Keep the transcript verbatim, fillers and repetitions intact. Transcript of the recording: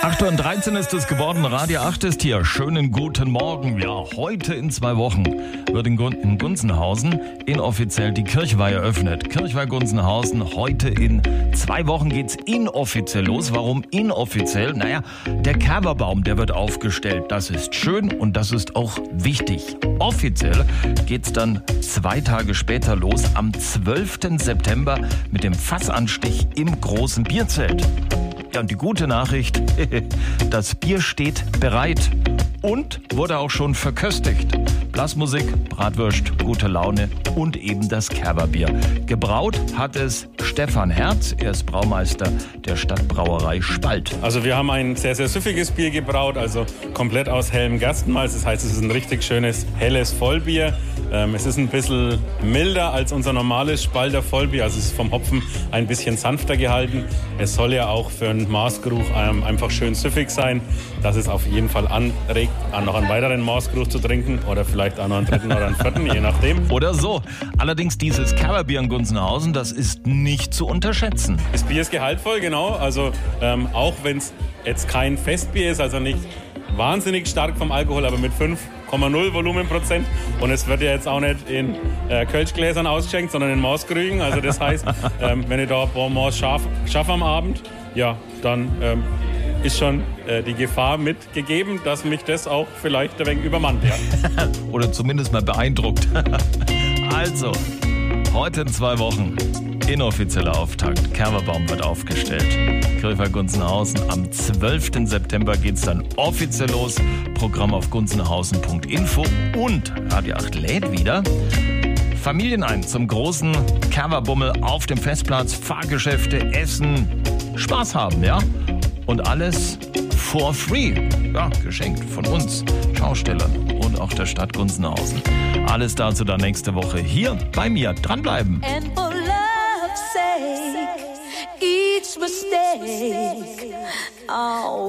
acht Uhr dreizehn ist es geworden, Radio acht ist hier. Schönen guten Morgen. Ja, heute in zwei Wochen wird in, Gun- in Gunzenhausen inoffiziell die Kirchweih eröffnet. Kirchweih Gunzenhausen, heute in zwei Wochen geht's inoffiziell los. Warum inoffiziell? Naja, der Kerberbaum, der wird aufgestellt. Das ist schön und das ist auch wichtig. Offiziell geht's dann zwei Tage später los, am zwölften September mit dem Fassanstich im großen Bierzelt. Ja, und die gute Nachricht, das Bier steht bereit und wurde auch schon verköstigt. Blasmusik, Bratwurst, gute Laune und eben das Kerberbier. Gebraut hat es Stefan Herz, er ist Braumeister der Stadtbrauerei Spalt. Also wir haben ein sehr, sehr süffiges Bier gebraut, also komplett aus hellem Gerstenmalz. Das heißt, es ist ein richtig schönes, helles Vollbier. Ähm, es ist ein bisschen milder als unser normales Spalter Vollbier, also es ist vom Hopfen ein bisschen sanfter gehalten. Es soll ja auch für einen Maßgeruch ähm, einfach schön süffig sein, dass es auf jeden Fall anregt, noch einen weiteren Maßgeruch zu trinken oder vielleicht auch noch einen dritten oder einen vierten, je nachdem. Oder so. Allerdings dieses Kerberbier in Gunzenhausen, das ist nicht zu unterschätzen. Das Bier ist gehaltvoll, genau. Also ähm, auch wenn es jetzt kein Festbier ist, also nicht wahnsinnig stark vom Alkohol, aber mit fünf Komma null Volumenprozent. Und es wird ja jetzt auch nicht in äh, Kölschgläsern ausgeschenkt, sondern in Maßkrügen. Also das heißt, ähm, wenn ich da ein paar Maß schaffe schaff am Abend, ja, dann ähm, ist schon äh, die Gefahr mitgegeben, dass mich das auch vielleicht ein wenig übermannt. Ja. Oder zumindest mal beeindruckt. Also, heute in zwei Wochen inoffizieller Auftakt. Kerberbaum wird aufgestellt. Kirchweih Gunzenhausen. Am zwölften September geht es dann offiziell los. Programm auf gunzenhausen punkt info. Und Radio acht lädt wieder Familien ein zum großen Kerberbummel auf dem Festplatz. Fahrgeschäfte, Essen, Spaß haben, ja? Und alles for free. Ja, geschenkt von uns, Schaustellern und auch der Stadt Gunzenhausen. Alles dazu dann nächste Woche hier bei mir. Dranbleiben. And for love's sake, each mistake, oh.